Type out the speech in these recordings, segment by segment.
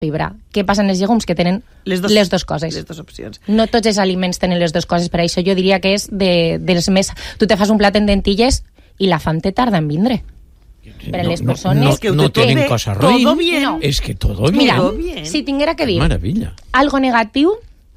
fibra. Què passa en els llegums? Que tenen les dues coses. Les dues opcions. No tots els aliments tenen les dues coses, per això jo diria que és dels més... Tu te fas un plat en dentilles i la fam te tarda en vindre. Per a les persones... No tienen cosa ruïn. Todo bien. No. És que todo bien. Mira, Todo bien. si tinguera que dir Maravilla. algo negatiu,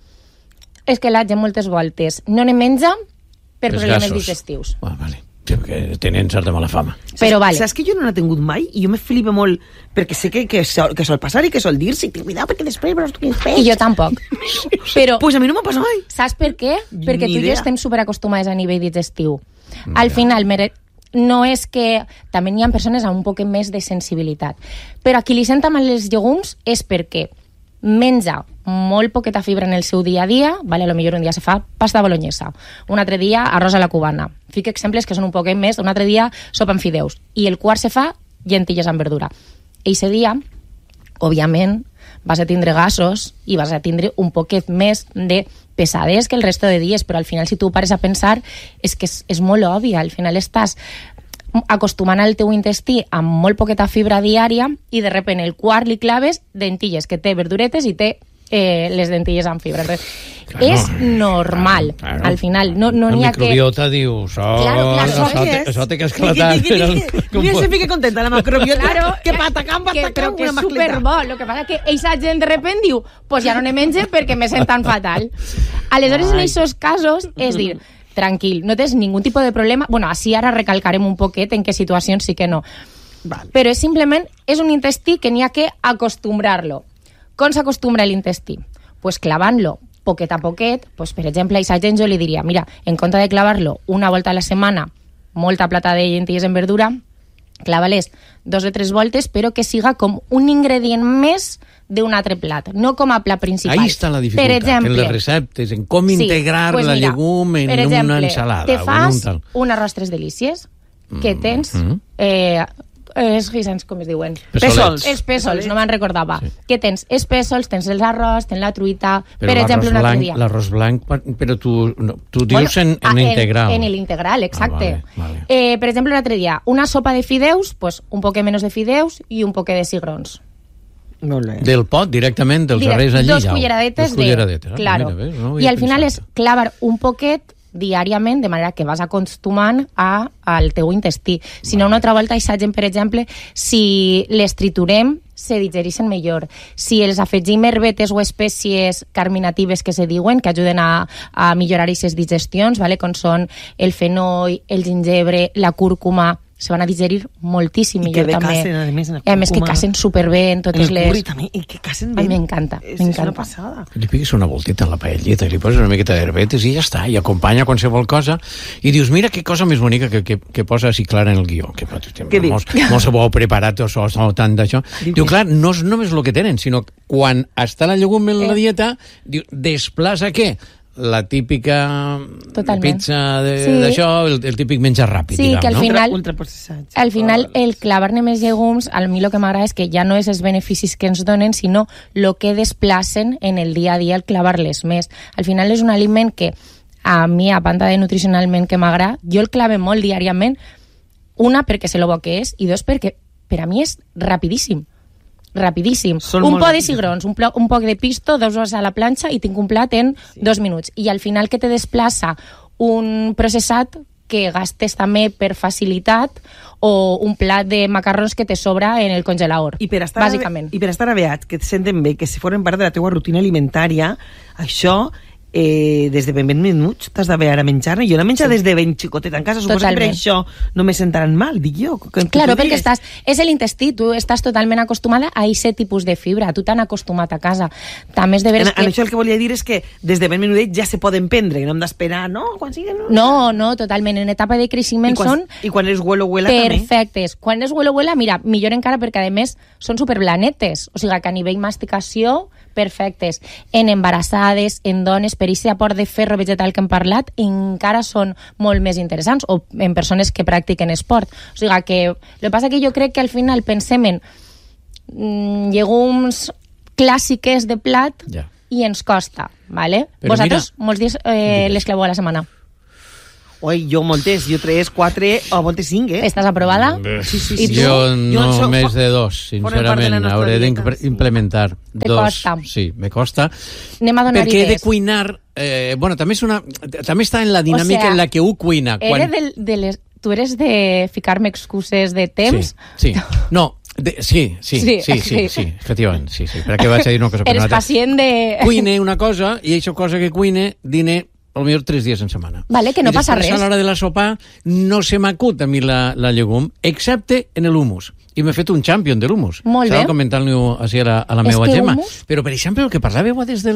és que la gent moltes voltes no ne menja per Els problemes gasos. digestius. Ah, vale. Sí, perquè tenen certa mala fama. Però vale. Saps que jo no n'he tingut mai? I jo me flipo molt, perquè sé que sol passar i que sol dir-se, i cuidado, perquè després veuràs tu quins peix. I jo tampoc. Però Pues a mi no m'ha passat mai. saps per què? Perquè tu i jo idea. estem superacostumades a nivell digestiu. Al final, no és que... També hi ha persones amb un poc més de sensibilitat. Però a qui li senta mal els llegums és perquè menja molt poqueta fibra en el seu dia a dia, vale? A lo millor un dia se fa pasta bolognesa, un altre dia arròs a la cubana. Fico exemples que són un poquet més, un altre dia sopa amb fideus, i el quart se fa llentilles amb verdura. I ese dia, òbviament, vas a tindre gasos i vas a tindre un poquet més de pesades que el resto de dies, però al final si tu pares a pensar és que és molt obvi, al final estàs acostumant el teu intestí amb molt poqueta fibra diària i de repent el quart li claves dentilles, que té verduretes i té les dentilles amb fibra. Entonces, Claro, és normal. claro. Al final, no La n'hi ha que... microbiota diu, Claro, això té que esclatar. Mira, se fica contenta la macrobiota. Claro, que patacam, però que és una mascleta. superbo. Lo que passa és que eixa gent de repent diu pues ja no ne menge perquè me senten fatal. Aleshores, en aquests casos, és dir, tranquil, no tens ningú tipus de problema. Bueno, així ara recalcarem un poquet en què situacions sí que no. Vale. Però és simplement, és un intestí que n'hi ha que acostumbrar-lo. Com s'acostumbra l'intestí? Pues clavant-lo poquet a poquet, pues, per exemple, a aquesta gent jo li diria, mira, en compte de clavar-lo una volta a la setmana, molta plata de llentilles en verdura, clava-les 2 o 3 voltes, però que siga com un ingredient més d'un altre plat, no com a plat principal. Ahí està la dificultat, per exemple, en les receptes, en com integrar pues la mira, llegum en per exemple, una ensalada. te fas tal. un arròs 3 delícies, que tens... els guisants, com es diuen? Pèsols. Els pèsols, no me'n recordava. Sí. Que tens els pèsols, tens els arròs, tens la truita... Però per exemple, un altre dia. l'arròs blanc, però tu dius en integral. En el integral, exacte. Vale. Per exemple, un altre dia, una sopa de fideus, pues, un poc menys de fideus i un poc de cigrons. Molt bé. Del pot, directament, dels arrels allí. Dos culleradetes Dos culleradetes. Claro. Mira, ves, no I al final és clavar un poquet diàriament, de manera que vas acostumant al teu intestí. Si no, una altra volta, aquesta gent, per exemple, si les triturem, se digereixen millor. Si els afegim herbetes o espècies carminatives que se diuen, que ajuden a millorar aquestes digestions, vale? Com són el fenoll, el gingebre, la cúrcuma, se van a digerir moltíssim I millor que bé també. casen, a més, en la I a més que cúrcuma. casen superbé en totes El les... curri també, i que casen bé. Ai, m'encanta, És m'encanta. una passada. Li piques una voltita a la paellita, li poses una miqueta d'herbetes i ja està, i acompanya qualsevol cosa, i dius, mira que cosa més bonica que posa així clara en el guió, que molt se bo preparat o tant d'això. Diu, clar, no és només el que tenen, sinó quan està la llegum en la dieta, diu, desplaça què? La típica Totalment. pizza d'això, el típic menjar ràpid, Sí, que al no? final... Ultraprocessats. Al final, el clavar-ne més llegums, a mi el que m'agrada és que ja no és els beneficis que ens donen, sinó el que desplacen en el dia a dia al clavar-les més. Al final és un aliment que a mi, a banda de nutricionalment que m'agrada, jo el clave molt diàriament, una, perquè sé lo bo que és, i dos, perquè per a mi és rapidíssim. Rapidíssim. Un poc de cigrons, un poc de pisto, 2 hores a la planxa i tinc un plat en 2 minuts. I al final que te desplaça un processat que gastes també per facilitat o un plat de macarrons que te sobra en el congelador, bàsicament. I per estar aviat, que et senten bé, que si foren part de la teua rutina alimentària, això... des de ben 20 minuts t'has d'haver a menjar-ne. Jo la menja des de ben xicotet en casa, suposo que per això no me sentaran mal, dic jo. Claro, perquè és l'intestí, tu estàs totalment acostumada a aquest tipus de fibra, tu t'han acostumat a casa. També és de veres que... Això el que volia dir és que des de ben minutets ja se poden prendre, que no hem d'esperar, no? Quan siguen... No, totalment, en etapa de creixement són... I quan és huelo-huela també? Perfectes. Quan és huelo-huela, mira, millor encara perquè a més són superblanetes, o sigui que a nivell masticació perfectes. En embarassades, en dones, per aquest aport de ferro vegetal que hem parlat, encara són molt més interessants, o en persones que practiquen esport. O sigui que el que passa que jo crec que al final pensem en llegums clàssiques de plat i ens costa, ¿vale? Però vosaltres molts dies les claveu a la setmana. Oi, jo moltes, jo 3, 4 o moltes 5, Estàs aprovada? Sí. Jo no més de 2, sincerament. Hauré d'implementar 2. costa. Sí, me costa. Anem a donar perquè he de idees. cuinar... també està en la dinàmica en la que un cuina. Tu eres de ficar-me excuses de temps? Sí. No, sí, efectivament, sí, perquè vaig a dir una cosa per una altra. Eres pacient de... Cuine una cosa, i això cosa que cuine, dine potser 3 dies en setmana. Vale, que no passa res. I després, a l'hora de la sopa, no se m'acut a mi la llegum, excepte en l'humus. I m'he fet un champion de l'humus. Molt bé. Estava comentant-lo així a la meva Gemma. Però, per exemple, el que parlàveu des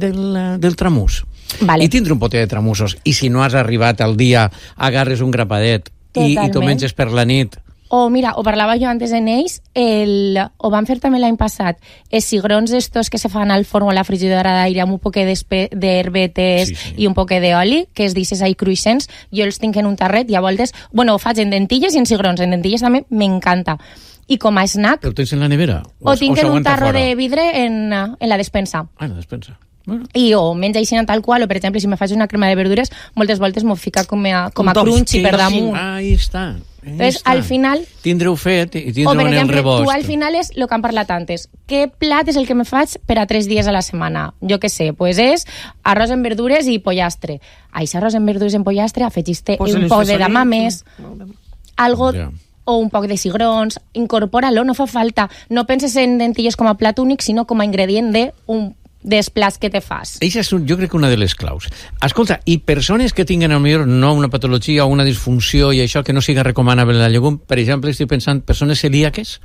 del tramús. Vale. I tindre un potet de tramussos. I si no has arribat al dia, agarres un grapadet i t'ho menges per la nit. O mira, ho parlava jo antes en ells, ho van fer també l'any passat, els cigrons estos que se fan al forn o a la frigidora d'aire amb un poc d'herbetes i un poc d'oli, que es dices ahí cruixents, jo els tinc en un tarret i a voltes, ho faig en dentilles i en cigrons, en dentilles també m'encanta. I com a snack... Però ho tens en la nevera? O tinc en un tarro de vidre en la despensa. Ah, en la despensa. Bueno. I o menja així tal qual, o per exemple, si me faig una crema de verdures, moltes voltes m'ho fica com a crunchy per damunt. Ahí està. Entonces, al final... Tindreu fet i tindreu en el rebost. Tu al final és el que han parlat antes. Què plat és el que me faig per a 3 dies a la setmana? Jo què sé, pues és arròs en verdures i pollastre. Això arròs en verdures i pollastre afegiste un poc de damames, algo... o un poc de cigrons, incorpora-lo, no fa falta. No penses en dentilles com a plat únic, sinó com a ingredient dels plats que te fas. Això és, jo crec que una de les claus. Escolta, i persones que tinguen potser no una patologia o una disfunció i això que no siga recomanable la llegum, per exemple, estic pensant, persones celíaques?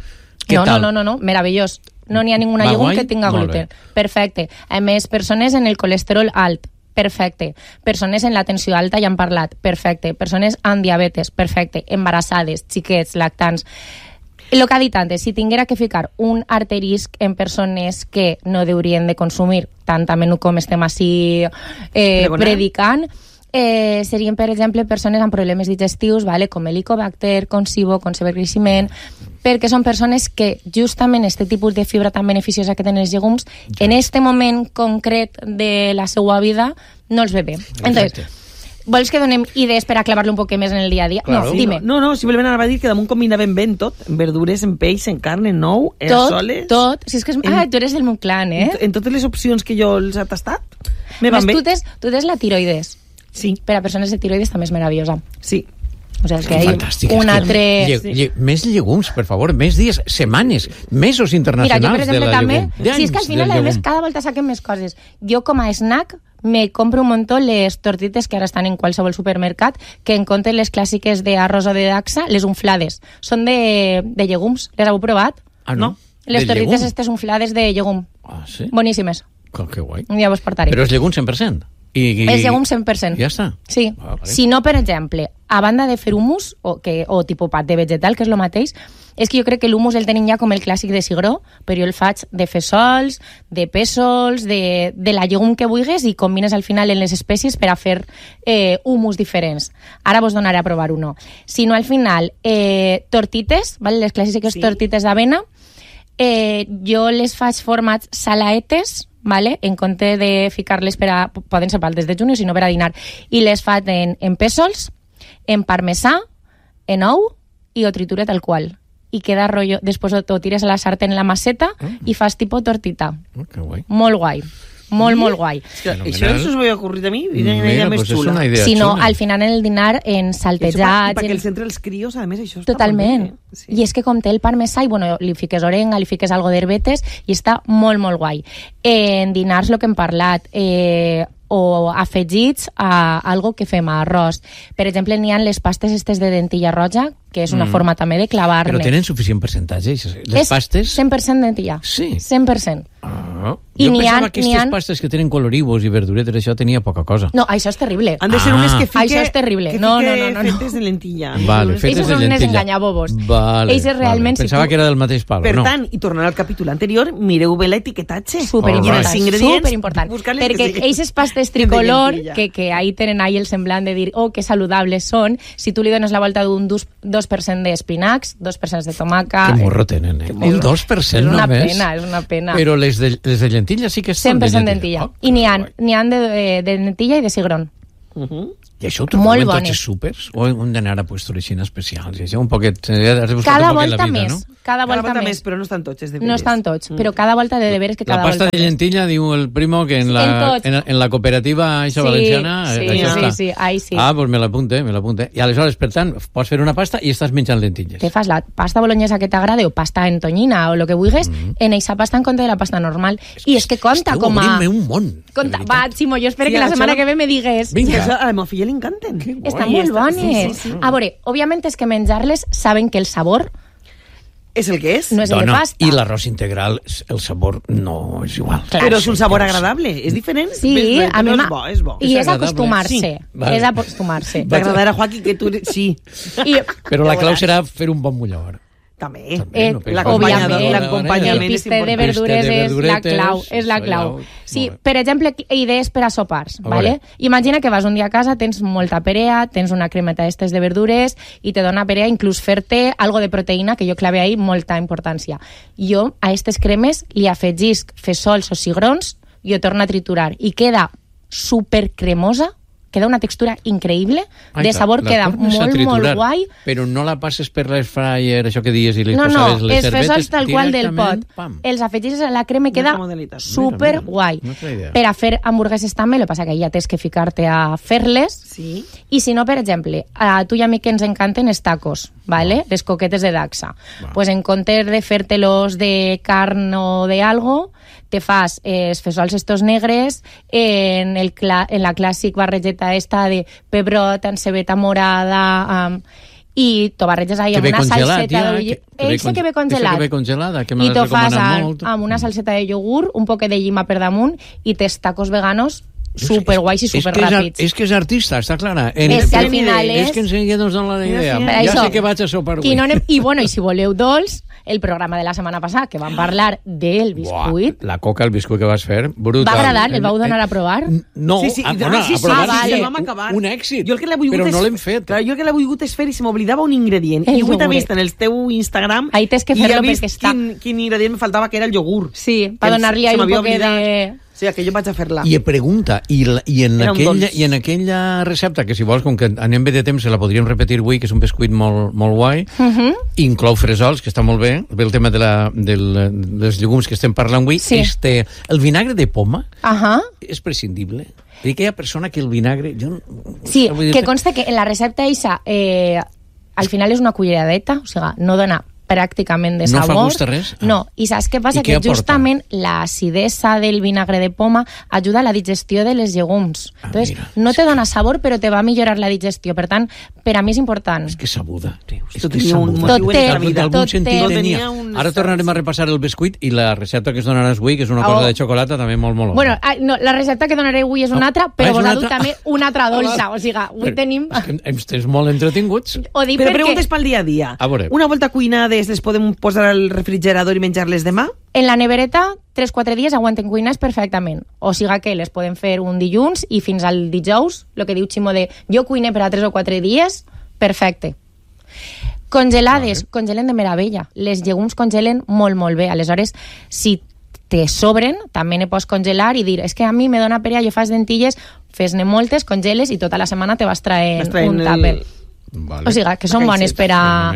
No, meravellós. No n'hi ha ninguna llegum que tinga gluten. Perfecte. A més, persones en el colesterol alt, perfecte. Persones en la tensió alta ja han parlat, perfecte. Persones amb diabetes, perfecte. Embarassades, xiquets, lactants. El que ha dit antes, si tinguera que ficar un asterisc en persones que no deurien de consumir tant a menú com estem així predicant, serien, per exemple, persones amb problemes digestius, com helicobacter, con SIBO, con severcreixement, perquè són persones que justament aquest tipus de fibra tan beneficiosa que tenen els llegums, en aquest moment concret de la seva vida, no els ve bé. Entonces, vols que donem idees per a clavar-lo un poc més en el dia a dia? Claro. No, dime. No, simplement anava a dir que damunt combinaven ben tot, en verdures, en peix, en carn, en ou, en soles... Tot. Si és que tu eres del meu clan, eh? En totes les opcions que jo els he tastat, me van bé. Tu tens la tiroides. Sí. Per a persones de tiroides també és meravellosa. Sí. O sigui, que hi ha un altre... Més llegums, per favor, més dies, setmanes, mesos internacionals. Mira, jo, per exemple, de la llegum. també... Si és que al final, a més, cada volta saquen més coses. Jo, com a snack, me compro un muntó les tortites que ara estan en qualsevol supermercat, que en compte les clàssiques d'arròs o de daxa, les unflades. Són de llegums. Les heu provat? Ah, no? Les tortites aquestes unflades de llegum. Ah, sí? Boníssimes. Que guai. Ja vos portaré. Però és llegum 100%? És llegum 100%. Ja està? Sí. Vale. Si no, per exemple, a banda de fer humus, o tipus pat de vegetal, que és el mateix, és que jo crec que l'humus el tenim ja com el clàssic de cigró, però jo el faig de fesols, de pèsols, de la llegum que vulguis i combines al final en les espècies per a fer humus diferents. Ara vos donaré a provar uno. Si no, al final, tortites, ¿vale? Les clàssiques tortites d'avena, jo les faig formats salaetes, ¿vale? En compte de ficar-les poden ser paltes de junio, sinó per a dinar, i les faig en pèsols, en parmesà, en ou, i ho triture tal qual. I queda rotllo, després ho tires a la sartén en la maceta i fas tipus tortita. Que guai. Molt guai. Molt guai. Això no us va ocurrir a mi? Mira, més és una idea si no, xula. al final en el dinar, en saltejats... Perquè el centre dels crios, a més, això està totalment. molt bé. Sí. I és que com té el parmesà, i li fiques orenga, li fiques algo d'herbetes, i està molt, molt guai. En dinars, el que hem parlat, o afegits a algo que fem a arròs. Per exemple, n'hi ha les pastes estes de dentilla roja, que és una forma també de clavar-ne. Però tenen suficient percentatge, les pastes? 100% dentilla. Sí. 100%. Jo pensava que aquestes pastes que tenen coloribus i verduretes, això tenia poca cosa. No, això és terrible. Han de ser unes que fique... Això és terrible. No. fetes de lentilla. Vale, fetes de lentilla. Ells són unes enganyabobos. Vale, realment... Pensava que era del mateix palo. Per tant, i tornant al capítol anterior, mireu bé l'etiquetatge. Superimportant. Perquè aquestes pastes tricolor, que ahí tenen ahí el semblant de dir, que saludables són, si tu li dones la volta d'un 2% d'espinacs, 2% de tomaca... Que morro tenen, un 2% només. És una pena. Però les de lentilla sí que són de lentilla. I n'hi ha de lentilla i de cigrón. I això ho trobem tots els súpers? O hem d'anar a puestos així especials? I això un poquet... Cada volta més. Cada volta més, però no estan tots, és de no estan tots, però cada volta de veres que cada volta la pasta de lentilla, diu el primo, que en la cooperativa això valenciana... Sí, ahí sí. Ah, doncs me l'apunte. I aleshores, per tant, pots fer una pasta i estàs menjant lentilles. Te fas la pasta boloñesa que t'agrada o pasta en tonyina o lo que vulguis, en eixa pasta en compte de la pasta normal. I és que compta com a... Esteu obrint-me un món. Va, Ximo, jo espero que la setmana que ve me digues. Vinga. A la meva filla li encanten. Estan molt bones. A veure, òbviament és que menjar-les saben que el sabor és el que és. No és el de pasta. I l'arròs integral, el sabor no és igual. Clar, però és un sabor agradable, és diferent. Sí, a mi és bo. I és acostumar-se. És acostumar-se. T'agradarà, Joaquín, que tu... Sí. Però la clau serà fer un bon mullador. També. L'acompanyament. El pistet de verdures és la clau. Sí, per exemple, idees per a sopars, ¿vale? Imagina que vas un dia a casa, tens molta perea, tens una cremeta d'estes de verdures i te dona perea inclús fer-te algo de proteïna, que jo clave ahí molta importància. Jo a aquestes cremes li afegisc fesols o cigrons, jo torno a triturar i queda super cremosa, queda una textura increïble, de sabor queda molt guai. Però no la passes per l'air fryer, això que dies, i li posaves les cervetes... els fesols tal qual del pot. Els afegis a la crema i queda super guai. Per a fer hamburgueses també, el que passa que ja tens que ficar-te a fer-les. I si no, per exemple, a tu i a mi que ens encanten els tacos, les coquetes de Dacsa. Pues en comptes de fer-te-los de carn o de algo, te fas els fesols estos negres en la clàssic barregeta esta de pebrot, encebeta morada, i t'ho barreges ahí amb una salseta que ve congelat, i t'ho fas amb una salseta de iogurt, un poc de llima per damunt, i tes tacos veganos superguais i superràpids. És que és artista, està clara. És que al final és que enseguida ens dona la idea. Ja sé que vaig a sopar avui. I si voleu dolç, el programa de la setmana passada, que vam parlar del biscuit... La coca, el biscuit que vas fer, brutal. Va agradar? El vau donar a provar? No, a provar un èxit, però no l'hem fet. Jo el que l'he volgut és fer i se m'oblidava un ingredient. I avui t'he vist en el teu Instagram i he vist quin ingredient me faltava, que era el iogurt. Sí, per donar-li un poc de... Sí, que jo vaig a fer-la. I pregunta, i en aquella recepta, que si vols, com que anem bé de temps, se la podríem repetir avui, que és un biscuit molt guai, inclou fresols, que està molt bé, el tema dels llegums que estem parlant avui, el vinagre de poma és prescindible. Dic que hi ha persona que el vinagre... Sí, que consta que en la recepta eixa al final és una culleradeta, o sigui, no dona pràcticament de sabor. No fa gust a res? No, i saps què passa? Que justament l'acidesa del vinagre de poma ajuda a la digestió de les llegums. Entonces, no te dona sabor, però te va a millorar la digestió. Per tant, per a mi és important. És que sabuda. Tot té. Ara tornarem a repassar el biscuit i la recepta que es donarà avui, que és una cosa de xocolata, també molt Bueno, la recepta que donaré avui és una altra, però vosaltres també una altra dolça. O sigui, avui tenim... Ens tens molt entretinguts. Però preguntes pel dia a dia. Una volta cuinades les podem posar al refrigerador i menjar-les demà? En la nevereta, 3-4 dies aguanten cuinades perfectament. O sigui que les podem fer un dilluns i fins al dijous, el que diu Ximo de jo cuine per a 3 o 4 dies, perfecte. Congelades, congelen de meravella. Les llegums congelen molt bé. Aleshores, si te sobren, també ne pots congelar i dir, és que a mi me dona perea, jo fas lentilles, fes-ne moltes, congeles i tota la setmana te vas traient un tàper. Vale. O sigui, que són bones per a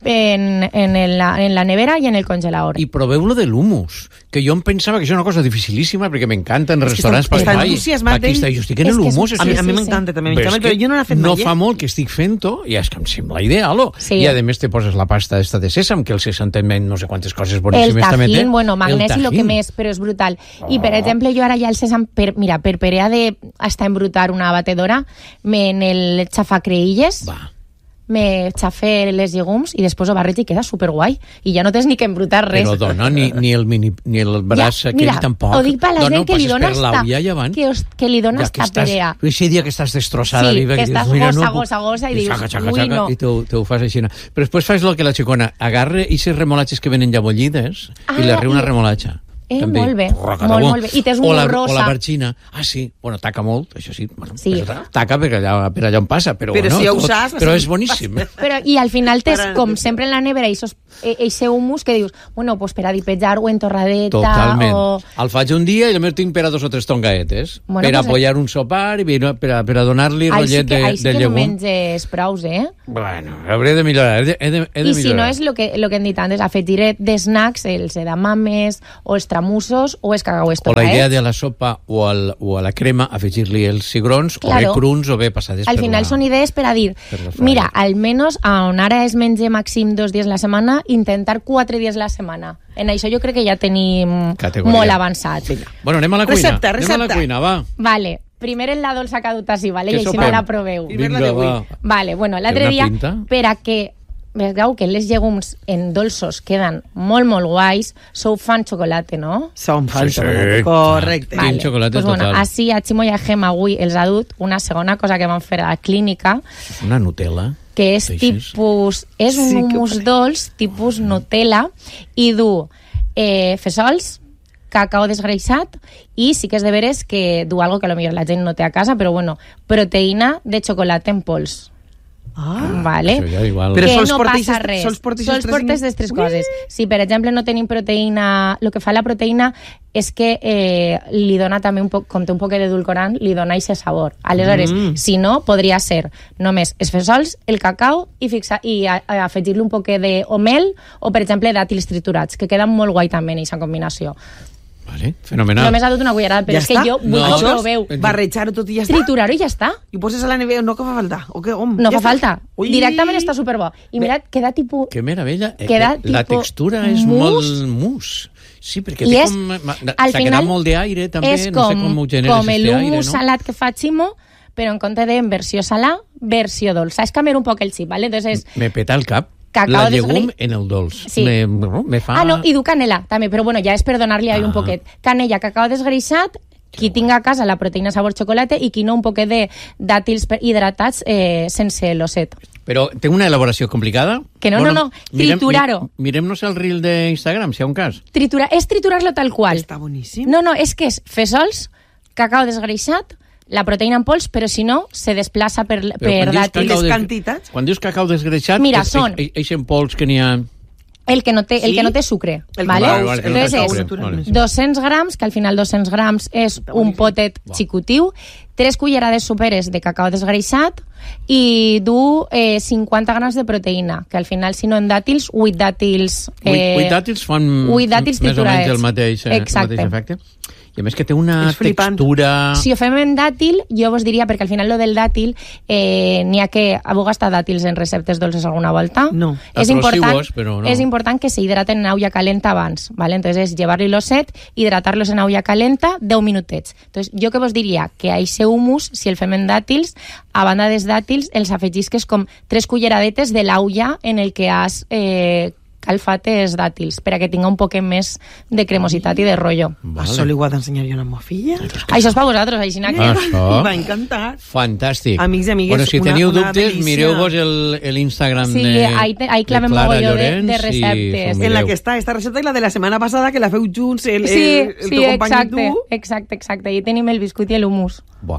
en la nevera i en el congelador. I proveu-lo de l'humus, que jo em pensava que això és una cosa dificilíssima, perquè m'encanta en restaurants. Està entusiasmat d'ell. Jo estic en l'humus. A mi m'encanta també, però jo no l'he fet mai. No fa molt que estic fent-ho i és que em sembla ideal. I a més te poses la pasta esta de sèsam, que el sèsam també no sé quantes coses boníssimes també té. El tajín, magnesi, el que més, però és brutal. I per exemple, jo ara ja el sèsam, per perea de hasta embrutar una batedora, en el xafacreïlles, me xafé les llegums i després ho barreig i queda superguai i ja no tens ni que embrutar res. Però dona, ni el braç aquell tampoc. Ho dic per la gent que li dona que li dona esta perea. Ese dia que estàs destrossada, que estàs gossa i dius, ui, no. I te ho fas així. Però després fas el que la xicona agarra i ses remolatges que venen ja bullides i li arriba una remolatxa. Molt bé, molt bé. I tens un rosa. O la barxina. Ah, sí, bueno, taca molt, això sí. Bueno, sí. Taca per allà on passa, però bueno, si usas, però és boníssim. I al final tens, com sempre en la nevera, eixe humus que dius, bueno, pues per a dipejar o en torradeta. Totalment. El faig un dia i només tinc per a 2 o 3 tongaetes. Per a apoyar un sopar i per a donar-li rotllet de llegum. Així que no menges prous, Bueno, hauré de millorar. I si no és el que hem dit antes, afegiré de snacks, els edamames o els tramussos o els cacauets torraets. O la idea de la sopa o a la crema afegir-li els cigrons, o bé cruns o bé passades al final són idees per a dir, mira, almenys on ara es menja màxim 2 dies la setmana, intentar 4 dies la setmana. En això jo crec que ja tenim molt avançat. Bueno, anem a la cuina. Recepta. Anem a la cuina, va. Vale. Primer en la dolça caduta, vale? I així no la proveu. Vinga, va. Vale, bueno, l'altre dia, per a que veieu que les llegums en dolços queden molt, molt guais, sou fan xocolata, no? Som fan xocolata, correcte. Vale. Xocolata pues total. Bueno, així a Ximo i a Gem avui els ha dut una segona cosa que van fer a la clínica. Una Nutella. Que és tipus... És un humus dolç, tipus Nutella, i du fesols, cacao desgreixat, i sí que és de veres que du algo que potser la gent no té a casa, però bueno, proteïna de xocolata en pols. Vale. Igual. Però no passa res. Sols portes les 3 coses. Si, per exemple, no tenim proteïna, el que fa la proteïna és que li dona també un poc, com té un poc d'edulcorant, li dona aquest sabor. Aleshores, si no, podria ser només els fesols, el cacau i afegir-li un poc de mel o, per exemple, dàtils triturats, que queden molt guai també en aquesta combinació. Vale, fenomenal. Només ha dut una cullerada, però és que jo vull que ho proveu. Barrejar-ho tot i ja està? Triturar-ho i ja està. I ho poses a la nevera, no que fa falta? No fa falta. Directament està superbo. I mira, queda tipus... Que meravella. La textura és molt mousse. Sí, perquè té com... S'ha quedat molt d'aire, també. És no sé com ho generes, com l'humus salat que fa Ximo, però en compte de versió salà, versió dolça. És canviar un poc el xip, ¿vale? Entonces me peta el cap. La llegum en el dolç. Sí. Me fa... no, i du canela, també, però bueno, ja és per donar-li un poquet. Canella, cacao desgreixat, qui tinga a casa la proteïna sabor xocolata i qui no un poquet de dàtils hidratats sense l'osset. Però té una elaboració complicada? Que no, triturar-ho. Mirem-nos el reel d'Instagram, si hi ha un cas. És triturar-lo tal qual. Està boníssim. No, és que és fesols, cacao desgreixat, la proteïna en pols, però si no, se desplaça per dàtils. Les quantitats? Quan dius cacau desgreixat, mira, són... Eixen pols que n'hi ha... El que no té sucre, ¿vale? Entonces és 200 grams, que al final 200 grams és un potet xicotiu, 3 cullerades soperes de cacao desgreixat i du 50 grams de proteïna, que al final, si no en dàtils, 8 dàtils... 8 dàtils fan més o menys el mateix efecte. I a més que té una textura... Si ho fem en dàtil, jo vos diria, perquè al final lo del dàtil, n'hi ha que a vegades gastar dàtils en receptes dolces alguna volta. No. És important que s'hidraten en aigua calenta abans, ¿vale? Entonces és llevar-li l'osset, hidratar-los en aigua calenta 10 minutets. Entonces jo que vos diria que a eixe humus, si el fem en dàtils, a banda dels dàtils, els afegisques com 3 culleradetes de l'aula en el que has calfat els dàtils, per a que tinga un poc més de cremositat i de rotllo. Vale. Això li ho ha d'ensenyar jo a ma filla. Això és per vosaltres, així que... Va encantar. Fantàstic. Amics i amigues, bueno, si teniu dubtes, mireu-vos l'Instagram de Clara Llorenç de receptes. En la que està esta recepta i la de la setmana passada, que la feu junts, el teu company i tu. Exacte. I tenim el biscuit i l'humus.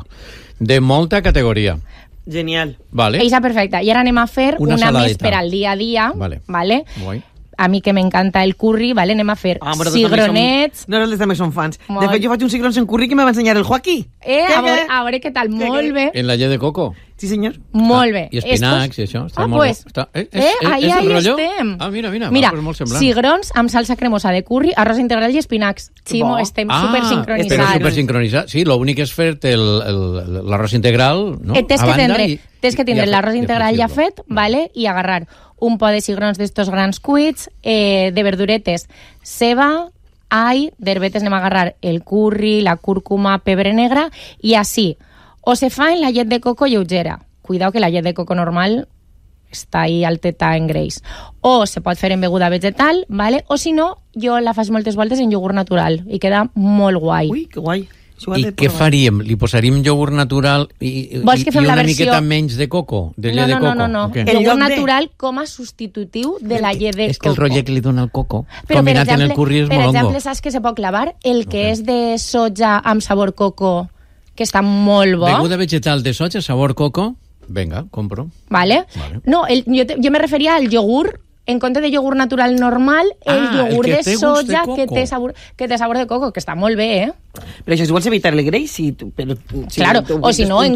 De molta categoria. Genial. Vale. Eixa perfecta. I ara anem a fer una més per al dia a dia. Vale? A mi que m'encanta el curri, ¿vale? Anem a fer cigronets... Nosaltres també som fans. De fet, jo faig un cigrons en curri que me va ensenyar el Joaquí. A veure què tal, molt bé. En la llet de coco? Sí, senyor. Molt bé. I espinacs i això. Pues, ahí estem. Mira, pues molt semblant. Cigrons amb salsa cremosa de curri, arròs integral i espinacs. Ximo, estem supersincronitzats. Estem supersincronitzats. Sí, l'únic és fer-te l'arròs integral, no? Tens que tindre l'arròs integral ja fet, ¿vale? I agarrar un pot de cigrons d'estos grans cuits, de verduretes, ceba, all, d'herbetes anem a agarrar el curri, la cúrcuma, pebre negre, i així, o se fa en la llet de coco lleugera. Cuidao que la llet de coco normal està ahí alteta en greix. O se pot fer en beguda vegetal, ¿vale? O si no, jo la faig moltes voltes en iogurt natural i queda molt guai. Ui, que guai. I què faríem? Li posaríem iogurt natural i una miqueta menys de coco? De llet de coco? No. El iogurt natural com a substitutiu de la llet de coco. És que el rotllet que li dona el coco, combinat en el curri, és molongo. Per exemple, saps que se pot clavar? El que és de soja amb sabor coco, que està molt bo. Beguda vegetal de soja, sabor coco, venga, compro. Vale. No, jo me referia al iogurt, en compte de iogurt natural normal, el iogurt de soja que té sabor de coco, que està molt bé, eh? Però això si vols evitar el greix, claro, o si no,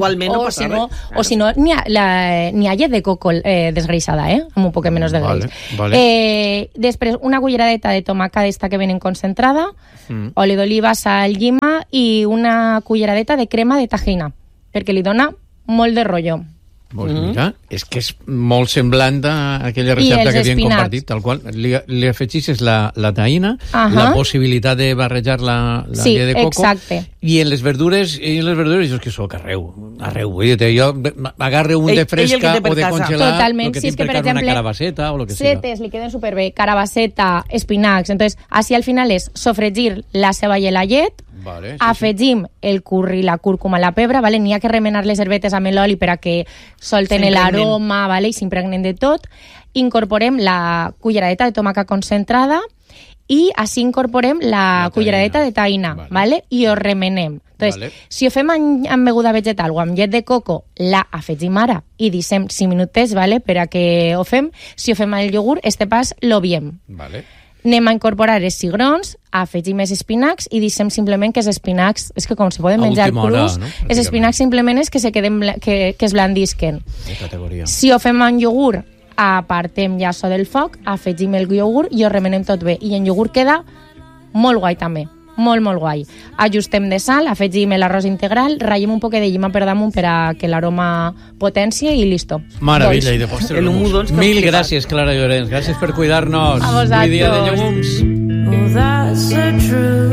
n'hi ha llet de coco desgreixada, amb un poc menys de greix. Vale. Després, una culleradeta de tomaca d'esta que venen concentrada, oli d'oliva, sal, llima i una culleradeta de crema de tajina, perquè li dona molt de rotllo. Pues mira, és que és molt semblant a aquella recepta que havíem compartit, tal qual. Li afegixes la taïna, la possibilitat de barrejar la llet de coco. Exacte. I en les verdures, jo és que soc arreu. Vull dir, jo agarre un de fresca o de congelat, totalment. Si és que, per exemple, una carabasseta o el que sigui. Setes li queden superbé, carabasseta, espinacs. Entonces, així al final és sofregir la ceballa i la llet, vale, afegim el curri, la cúrcuma, la pebre, vale? N'hi ha que remenar les herbetes amb l'oli per a que solten l'aroma, vale? I s'impregnen de tot. Incorporem la culleradeta de tomaca concentrada i així incorporem la culleradeta de taïna, vale? I ho remenem. Entonces, si ho fem amb beguda vegetal o amb llet de coco, la afegim ara i deixem 5 minutets, vale? Per a que ho fem. Si ho fem amb el iogurt, este pas l'obviem. Vale. Anem a incorporar els cigrons, afegim els espinacs i deixem simplement que els espinacs, és que com se poden menjar crus, els espinacs simplement és que es blandisquen. Si ho fem amb iogurt, apartem ja això del foc, afegim el iogurt i ho remenem tot bé. I en iogurt queda molt guai també, molt guai. Ajustem de sal, afegim l'arròs integral, ratllem un poc de llima per damunt per a que l'aroma potència i listo. Maravilla, i de postre l'hummus. Mil gràcies, Clara Llorens. Gràcies per cuidar-nos. A vosaltres. Avui dia de llegums. Oh, that's so true.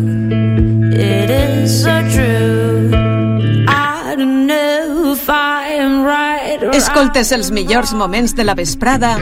It is so true. I don't know if I am right or Escoltes els millors moments de la vesprada